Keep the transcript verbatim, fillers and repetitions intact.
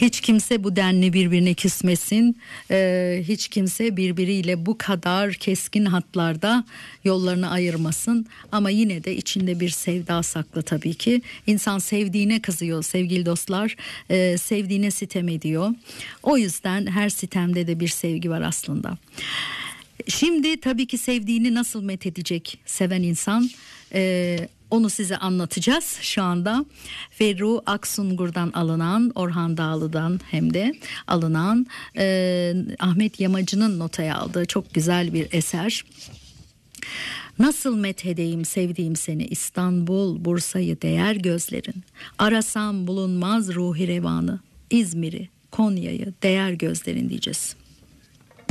Hiç kimse bu denli birbirine küsmesin. Ee, hiç kimse birbiriyle bu kadar keskin hatlarda yollarını ayırmasın. Ama yine de içinde bir sevda saklı tabii ki. İnsan sevdiğine kızıyor sevgili dostlar. Ee, sevdiğine sitem ediyor. O yüzden her sitemde de bir sevgi var aslında. Şimdi tabii ki sevdiğini nasıl methedecek seven insan, ee, onu size anlatacağız şu anda. Ferruh Aksungur'dan alınan, Orhan Dağlı'dan hem de alınan, e, Ahmet Yamacı'nın notaya aldığı çok güzel bir eser. Nasıl methedeyim sevdiğim seni, İstanbul, Bursa'yı değer gözlerin. Arasam bulunmaz ruhi revanı, İzmir'i, Konya'yı değer gözlerin diyeceğiz.